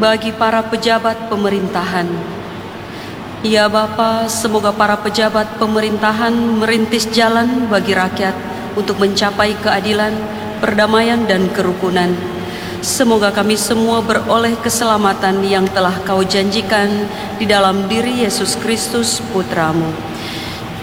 bagi para pejabat pemerintahan. Ya Bapa, semoga para pejabat pemerintahan merintis jalan bagi rakyat untuk mencapai keadilan, perdamaian, dan kerukunan. Semoga kami semua beroleh keselamatan yang telah Kau janjikan di dalam diri Yesus Kristus Putra-Mu.